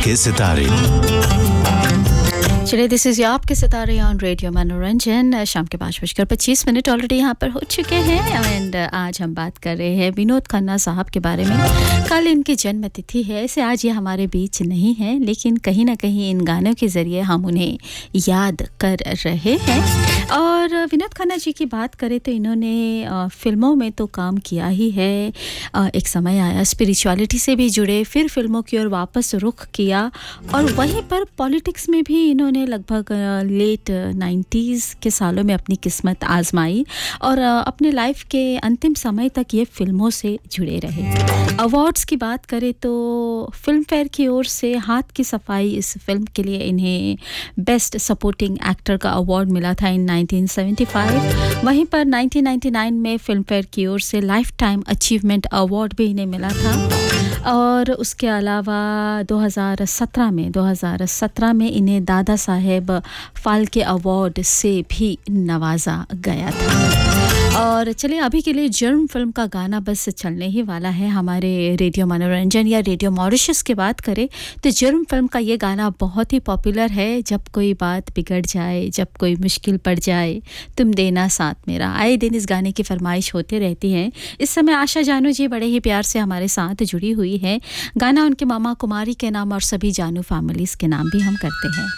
आपके सितारे। चलिए, दिस इज़ आपके सितारे ऑन रेडियो मनोरंजन। शाम के 5:25 ऑलरेडी यहाँ पर हो चुके हैं एंड आज हम बात कर रहे हैं विनोद खन्ना साहब के बारे में। कल इनकी जन्म तिथि है, ऐसे आज ये हमारे बीच नहीं है, लेकिन कहीं ना कहीं इन गानों के ज़रिए हम उन्हें याद कर रहे हैं। और विनोद खन्ना जी की बात करें तो इन्होंने फिल्मों में तो काम किया ही है। एक समय आया स्पिरिचुअलिटी से भी जुड़े, फिर फिल्मों की ओर वापस रुख किया और वहीं पर पॉलिटिक्स में भी इन्होंने लगभग लेट 90s के सालों में अपनी किस्मत आजमाई और अपने लाइफ के अंतिम समय तक ये फिल्मों से जुड़े रहे। अवार्ड्स की बात करें तो फिल्म फेयर की ओर से हाथ की सफाई इस फिल्म के लिए इन्हें बेस्ट सपोर्टिंग एक्टर का अवार्ड मिला था इन 1975। वहीं पर 1999 में फिल्म फेयर की ओर से लाइफ टाइम अचीवमेंट अवार्ड भी इन्हें मिला था। और उसके अलावा 2017 में इन्हें दादा साहेब फाल्के अवार्ड से भी नवाजा गया था। और चलिए, अभी के लिए जर्म फिल्म का गाना बस चलने ही वाला है हमारे रेडियो मनोरंजन या रेडियो मॉरिशस की बात करें तो जर्म फिल्म का ये गाना बहुत ही पॉपुलर है। जब कोई बात बिगड़ जाए, जब कोई मुश्किल पड़ जाए, तुम देना साथ मेरा। आए दिन इस गाने की फरमाइश होती रहती है। इस समय आशा जानू जी बड़े ही प्यार से हमारे साथ जुड़ी हुई है। गाना उनके मामा कुमारी के नाम और सभी जानू फैमिलीज़ के नाम भी हम करते हैं।